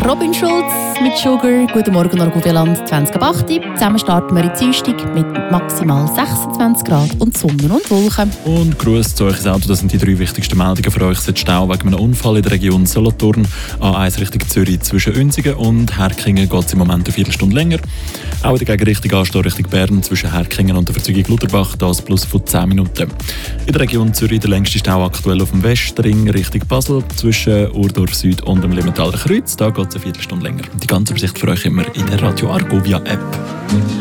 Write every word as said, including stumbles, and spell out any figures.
Robin Schulz mit Sugar. Guten Morgen, Argovia-Land, zwanzig ab acht. Zusammen starten wir in die Dienstag mit maximal sechsundzwanzig Grad und Sonne und Wolken. Und Gruß zu euch ins Auto, das sind die drei wichtigsten Meldungen für euch. Es ist Stau wegen einem Unfall in der Region Solothurn. A eins Richtung Zürich zwischen Uenzingen und Herkingen geht es im Moment eine Viertelstunde länger. Auch in der Gegenrichtung Anstehen Richtung Bern zwischen Herkingen und der Verzeugung Lutherbach, das plus von zehn Minuten. In der Region Zürich der längste Stau aktuell auf dem Westring Richtung Basel zwischen Urdorf Süd und dem Limentaler Kreuz. Da geht es eine Viertelstunde länger. Die ganze Übersicht für euch immer in der Radio Argovia App.